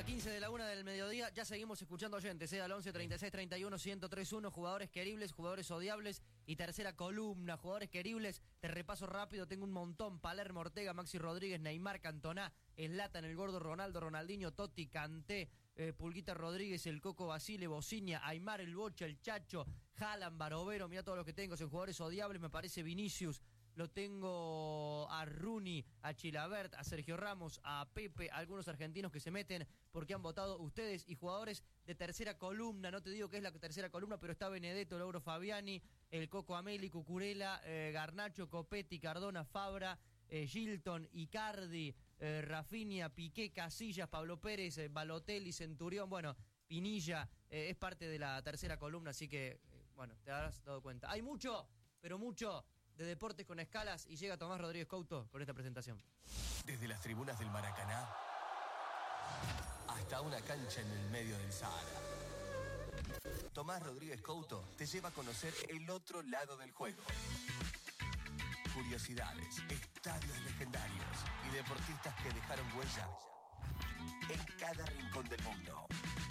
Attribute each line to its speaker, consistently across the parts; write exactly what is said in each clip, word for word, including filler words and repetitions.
Speaker 1: A quince de la una del mediodía, ya seguimos escuchando oyentes, ¿eh? Al once, treinta y seis, treinta y uno, ciento tres uno, jugadores queribles, jugadores odiables y tercera columna, jugadores queribles, te repaso rápido, tengo un montón: Palermo, Ortega, Maxi Rodríguez, Neymar, Cantona, Zlatan, el gordo Ronaldo, Ronaldinho, Totti, Kanté, eh, Pulguita Rodríguez, el Coco Basile, Bociña, Aymar, el Bocha, el Chacho, Haaland, Barovero, mira todos los que tengo, son jugadores odiables, me parece Vinicius. Lo tengo a Rooney, a Chilabert, a Sergio Ramos, a Pepe, a algunos argentinos que se meten porque han votado ustedes, y jugadores de tercera columna. No te digo que es la tercera columna, pero está Benedetto, Lauro Fabiani, el Coco Ameli, Cucurella, eh, Garnacho, Copetti, Cardona, Fabra, eh, Gilton, Icardi, eh, Rafinha, Piqué, Casillas, Pablo Pérez, eh, Balotelli, Centurión, bueno, Pinilla, eh, es parte de la tercera columna, así que, eh, bueno, te habrás dado cuenta. Hay mucho, pero mucho de deportes con escalas, y llega Tomás Rodríguez Couto con esta presentación.
Speaker 2: Desde las tribunas del Maracaná hasta una cancha en el medio del Sahara, Tomás Rodríguez Couto te lleva a conocer el otro lado del juego. Curiosidades, estadios legendarios y deportistas que dejaron huella en cada rincón del mundo.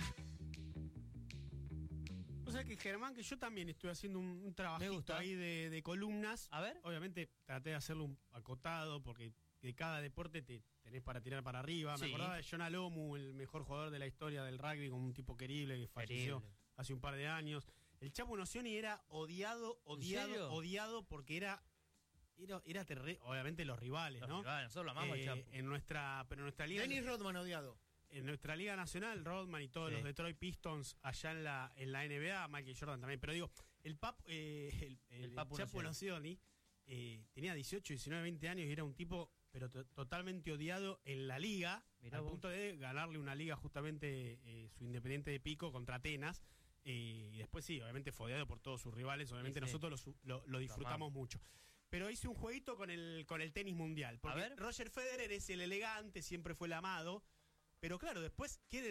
Speaker 3: O sea que, Germán, que yo también estoy haciendo un, un trabajito ahí de, de columnas.
Speaker 1: A ver.
Speaker 3: Obviamente traté de hacerlo un acotado, porque de cada deporte te tenés para tirar para arriba.
Speaker 1: Sí.
Speaker 3: Me acordaba de John Alomu, el mejor jugador de la historia del rugby, como un tipo querible que falleció
Speaker 1: Querible.
Speaker 3: hace un par de años. El Chapo Nocioni era odiado, odiado, odiado, porque era... Era, era terre... obviamente los rivales,
Speaker 1: Los
Speaker 3: ¿no?
Speaker 1: rivales, nosotros lo amamos,
Speaker 3: Eh,
Speaker 1: al Chapo.
Speaker 3: En nuestra, pero en nuestra liga...
Speaker 4: Dennis Rodman odiado.
Speaker 3: En nuestra Liga Nacional, Rodman y todos
Speaker 1: Sí.
Speaker 3: los Detroit Pistons allá en la en la N B A, Michael Jordan también. Pero digo, el Pap, eh, el, el,
Speaker 1: El Papu
Speaker 3: Chapo
Speaker 1: Nocioni.
Speaker 3: Nocioni eh, tenía dieciocho, diecinueve, veinte años y era un tipo, pero to- totalmente odiado en la liga,
Speaker 1: Mirá
Speaker 3: al
Speaker 1: vos.
Speaker 3: punto de ganarle una liga justamente eh, su Independiente de Pico contra Atenas. Eh, y después sí, obviamente fue odiado por todos sus rivales. Obviamente
Speaker 1: Sí, sí.
Speaker 3: nosotros lo, su- lo, lo disfrutamos
Speaker 1: amamos.
Speaker 3: mucho. Pero hice un jueguito con el, con el tenis mundial. Porque
Speaker 1: A ver.
Speaker 3: Roger Federer es el elegante, siempre fue el amado. Pero claro, después quiere